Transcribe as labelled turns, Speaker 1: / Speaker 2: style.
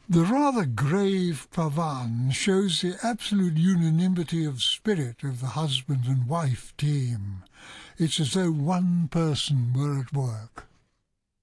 Speaker 1: The rather grave Pavan shows the absolute unanimity of spirit of the husband and wife team. It's as though one person were at work.